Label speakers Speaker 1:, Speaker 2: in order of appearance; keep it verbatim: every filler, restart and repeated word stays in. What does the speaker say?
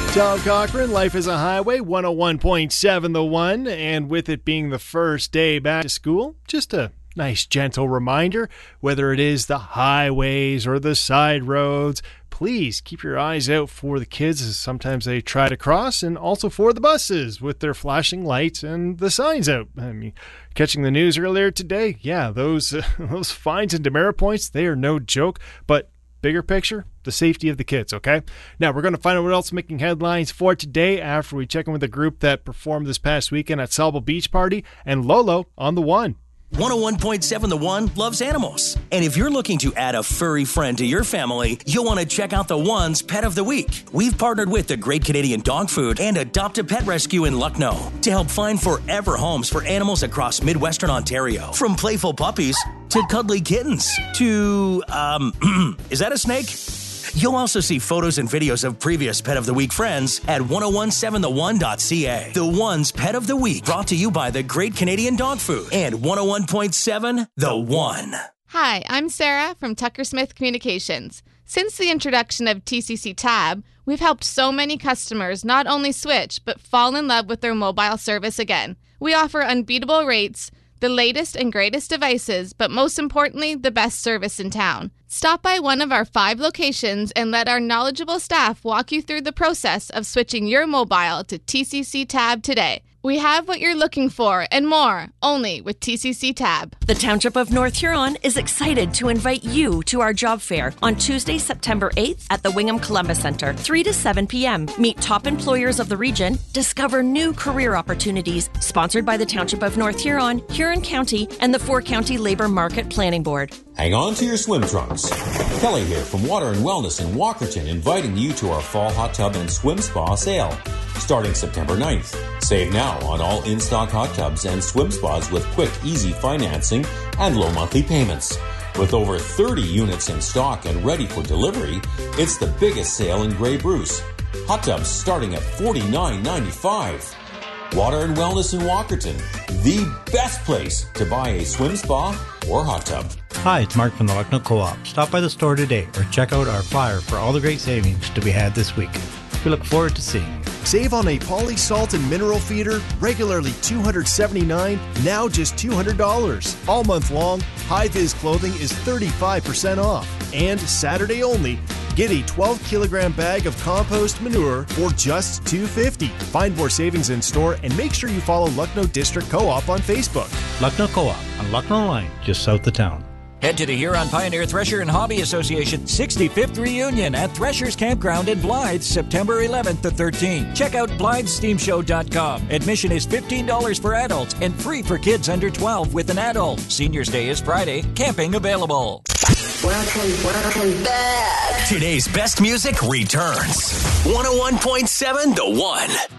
Speaker 1: Tom Cochran, Life is a Highway, one oh one point seven The One, and with it being the first day back to school, just a nice gentle reminder, whether it is the highways or the side roads, please keep your eyes out for the kids as sometimes they try to cross, and also for the buses with their flashing lights and the signs out. I mean, catching the news earlier today, yeah, those, uh, those fines and demerit points, they are no joke, but bigger picture, the safety of the kids, okay? Now, we're going to find out what else is making headlines for today after we check in with the group that performed this past weekend at Sauble Beach Party and Lolo on the One.
Speaker 2: one oh one point seven The One loves animals. And if you're looking to add a furry friend to your family, you'll want to check out The One's Pet of the Week. We've partnered with the Great Canadian Dog Food and Adopt a Pet Rescue in Lucknow to help find forever homes for animals across Midwestern Ontario. From playful puppies to cuddly kittens to, um, is that a snake? You'll also see photos and videos of previous Pet of the Week friends at ten seventeen the one dot c a. The One's Pet of the Week, brought to you by the Great Canadian Dog Food and one oh one point seven The One.
Speaker 3: Hi, I'm Sarah from Tucker Smith Communications. Since the introduction of T C C Tab, we've helped so many customers not only switch, but fall in love with their mobile service again. We offer unbeatable rates, the latest and greatest devices, but most importantly, the best service in town. Stop by one of our five locations and let our knowledgeable staff walk you through the process of switching your mobile to T C C Tab today. We have what you're looking for and more, only with T C C Tab.
Speaker 4: The Township of North Huron is excited to invite you to our job fair on Tuesday, September eighth at the Wingham Columbus Centre, three to seven p.m. Meet top employers of the region, discover new career opportunities, sponsored by the Township of North Huron, Huron County, and the Four-County Labour Market Planning Board.
Speaker 5: Hang on to your swim trunks. Kelly here from Water and Wellness in Walkerton, inviting you to our fall hot tub and swim spa sale. Starting September ninth. Save now on all in-stock hot tubs and swim spas with quick, easy financing and low monthly payments. With over thirty units in stock and ready for delivery, it's the biggest sale in Grey Bruce. Hot tubs starting at forty-nine ninety-five. Water and Wellness in Walkerton, the best place to buy a swim spa or hot tub.
Speaker 6: Hi, it's Mark from the Lucknow Co-op. Stop by the store today or check out our flyer for all the great savings to be had this week. We look forward to seeing you.
Speaker 7: Save on a poly salt and mineral feeder, regularly two hundred seventy-nine dollars, now just two hundred dollars. All month long, High-Vis clothing is thirty-five percent off. And Saturday only, get a twelve kilogram bag of compost manure for just two dollars and fifty cents. Find more savings in store and make sure you follow Lucknow District Co-op on Facebook.
Speaker 6: Lucknow Co-op on Lucknow Line, just south of town.
Speaker 8: Head to the Huron Pioneer Thresher and Hobby Association sixty-fifth Reunion at Thresher's Campground in Blythe, September eleventh to thirteenth. Check out Blythe Steam Show dot com. Admission is fifteen dollars for adults and free for kids under twelve with an adult. Seniors Day is Friday. Camping available.
Speaker 2: Welcome, welcome back. Today's best music returns. one oh one point seven The One.